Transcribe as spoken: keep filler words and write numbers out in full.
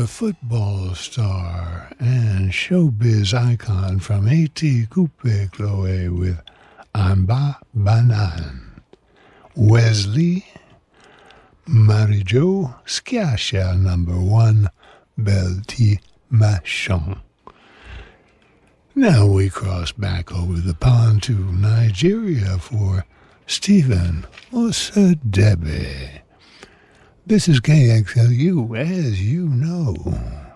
the football star and showbiz icon from A T Coupe Chloe with Amba Banan. Wesley Marijo Schiascia number one, Belti Machon. Now we cross back over the pond to Nigeria for Stephen Osadebe. This is K X L U, as you know.